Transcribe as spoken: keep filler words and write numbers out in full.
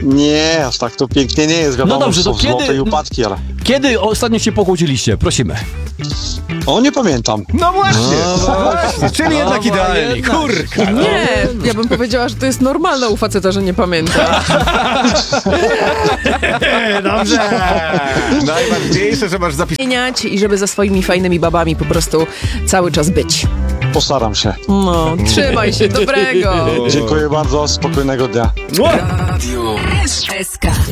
Nie, aż tak to pięknie nie jest, wiadomo, No dobrze, są to kiedy- wzloty i upadki, ale... Kiedy ostatnio się pokłóciliście? Prosimy. O, nie pamiętam. No właśnie, no właśnie. Czyli jednak idealnie. jednak. Kurka. No. Nie, ja bym powiedziała, że to jest normalne u faceta, że nie pamięta. Dobrze. Najważniejsze, że masz zapis... Zmieniać i żeby ze swoimi fajnymi babami po prostu cały czas być. Postaram się. No, trzymaj się, dobrego. Dziękuję bardzo, spokojnego dnia. Radio S K.